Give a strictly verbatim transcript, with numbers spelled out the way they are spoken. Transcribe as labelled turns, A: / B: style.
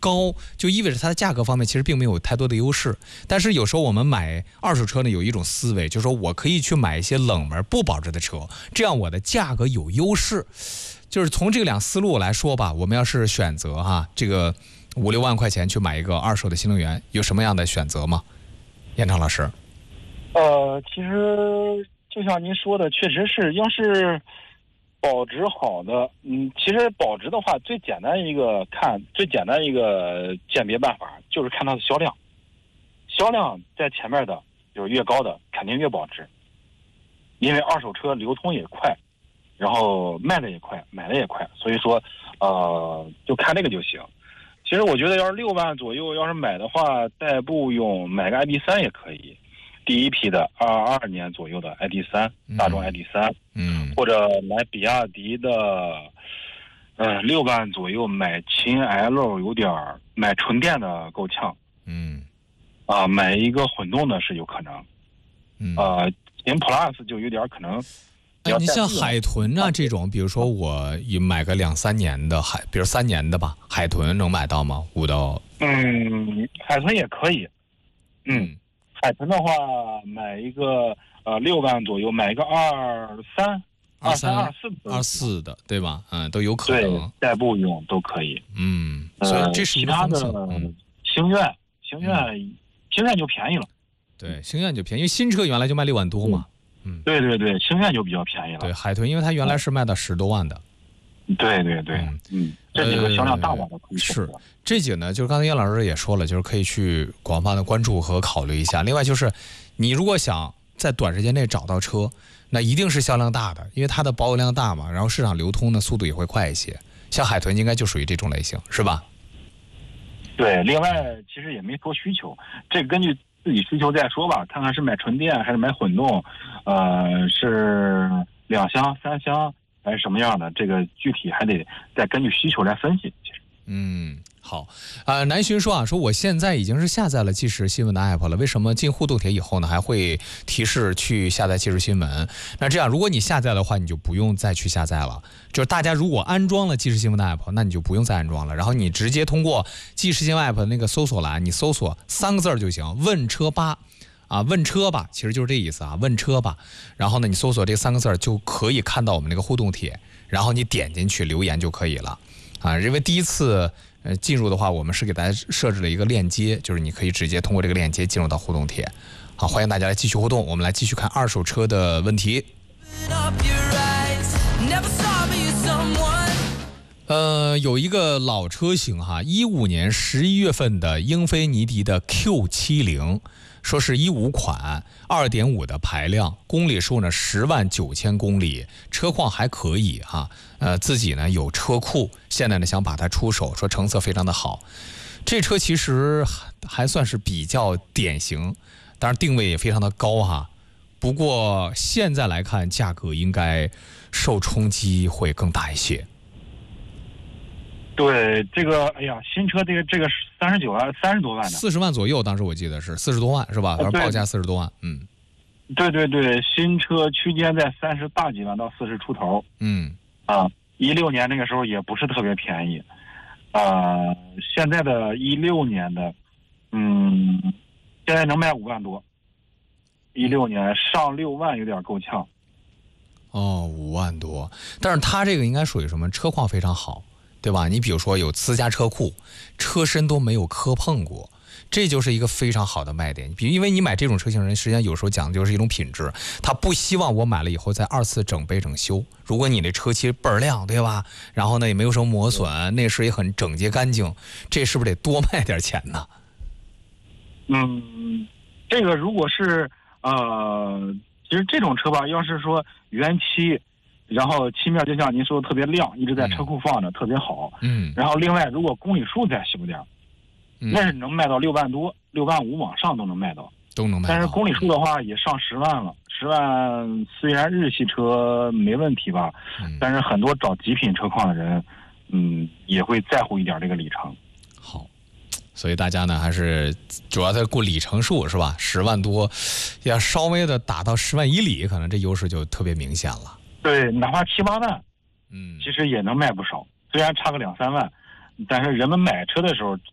A: 高，就意味着它的价格方面其实并没有太多的优势。但是有时候我们买二手车呢，有一种思维，就是说我可以去买一些冷门不保值的车，这样我的价格有优势。就是从这两思路来说吧，我们要是选择哈这个五六万块钱去买一个二手的新能源，有什么样的选择吗？燕昌老师。
B: 呃，其实就像您说的，确实是，要是保值好的，嗯，其实保值的话，最简单一个看最简单一个鉴别办法就是看它的销量，销量在前面的就是越高的肯定越保值，因为二手车流通也快，然后卖的也快，买的也快，所以说呃就看这个就行。其实我觉得要是六万左右要是买的话，代步用买个 I D 三也可以，第一批的二二年左右的 I D 三，大众 I D 三，
A: 嗯，
B: 或者买比亚迪的，呃，六万左右买秦 L 有点儿，买纯电的够呛，
A: 嗯，
B: 啊、呃，买一个混动的是有可能，
A: 嗯，
B: 呃，秦 Plus 就有点可能。
A: 哎，你像海豚啊这种，比如说我也买个两三年的海，比如三年的吧，海豚能买到吗？五到
B: 嗯，海豚也可以，嗯。嗯海豚的话，买一个呃六万左右，买一个二三、
A: 二三、
B: 二四、
A: 二四的，对吧？嗯，都有可能。
B: 对，代步用都可以。
A: 嗯，所以这是一个方向。
B: 呃、其他的星愿，星愿、嗯，星愿就便宜了。
A: 对，星愿就便宜，因为新车原来就卖六万多嘛。
B: 嗯，对对对，星愿就比较便宜了。
A: 对，海豚，因为它原来是卖到十多万的。
B: 对对对，嗯，嗯这几个销量大点的可以
A: 是这几个呢，就是刚才燕老师也说了，就是可以去广泛的关注和考虑一下。另外就是，你如果想在短时间内找到车，那一定是销量大的，因为它的保有量大嘛，然后市场流通的速度也会快一些。像海豚应该就属于这种类型，是吧？
B: 对，另外其实也没说需求，这根据自己需求再说吧，看看是买纯电还是买混动，呃，是两厢、三厢。还是什么样的？这个具体还得再根据需求来分析。其实，
A: 嗯，好，呃，南浔说啊，说我现在已经是下载了即时新闻的 app 了，为什么进互动帖以后呢，还会提示去下载即时新闻？那这样，如果你下载的话，你就不用再去下载了。就是大家如果安装了即时新闻的 app， 那你就不用再安装了，然后你直接通过即时新闻 app 的那个搜索栏，你搜索三个字就行，问车吧。啊，问车吧，其实就是这意思啊，问车吧。然后呢，你搜索这三个字就可以看到我们这个互动帖，然后你点进去留言就可以了。啊，因为第一次呃进入的话，我们是给大家设置了一个链接，就是你可以直接通过这个链接进入到互动帖。好，欢迎大家来继续互动，我们来继续看二手车的问题。呃，有一个老车型哈，一五年十一月份的英菲尼迪的 Q 七零。说是一五款，二点五的排量，公里数呢十万九千公里，车况还可以哈。呃，自己呢有车库，现在呢想把它出手，说成色非常的好。这车其实还算是比较典型，当然定位也非常的高哈。不过现在来看，价格应该受冲击会更大一些。
B: 对这个，哎呀，新车这个这个三十九万，三十多万的，
A: 四十万左右，当时我记得是四十多万，是吧？反正报价四十多万，嗯，
B: 对对对，新车区间在三十大几万到四十出头，
A: 嗯，
B: 啊，一六年那个时候也不是特别便宜，啊、呃，现在的一六年的，嗯，现在能卖五万多，一六年上六万有点够呛，
A: 哦，五万多，但是它这个应该属于什么？车况非常好。对吧？你比如说有私家车库，车身都没有磕碰过，这就是一个非常好的卖点。比如，因为你买这种车型人，实际上有时候讲究是一种品质，他不希望我买了以后再二次整备整修。如果你的车漆倍儿亮，对吧？然后呢也没有什么磨损，内饰也很整洁干净，这是不是得多卖点钱呢？
B: 嗯，这个如果是呃，其实这种车吧，要是说原漆。然后漆面就像您说的特别亮，一直在车库放着，嗯、特别好。嗯。然后另外，如果公里数再修点，嗯、那是能卖到六万多、六万五往上都能卖到，
A: 都能卖到。
B: 但是公里数的话也上十万了，十万虽然日系车没问题吧，嗯、但是很多找极品车况的人，嗯，也会在乎一点这个里程。
A: 好。所以大家呢还是主要在顾里程数是吧？十万多，要稍微的打到十万以里，可能这优势就特别明显了。
B: 对，哪怕七八万，
A: 嗯，
B: 其实也能卖不少。虽然差个两三万，但是人们买车的时候